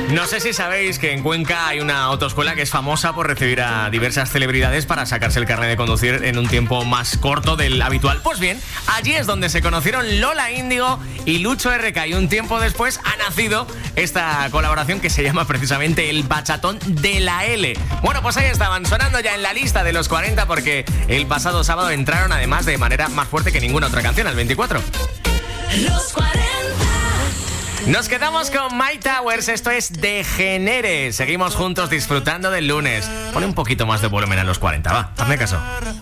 No sé si sabéis que en Cuenca hay una autoescuela que es famosa por recibir a diversas celebridades para sacarse el carnet de conducir en un tiempo más corto del habitual. Pues bien, allí es donde se conocieron Lola Índigo y Lucho RK, y un tiempo después ha nacido esta colaboración que se llama precisamente el Bachatón de la L. Bueno, pues ahí estaban, sonando ya en la lista de los 40, porque el pasado sábado entraron además de manera más fuerte que ninguna otra canción, al 24. Los 40. Nos quedamos con My Towers, esto es Degenere. Seguimos juntos disfrutando del lunes. Pone un poquito más de volumen a los 40, va, hazme caso.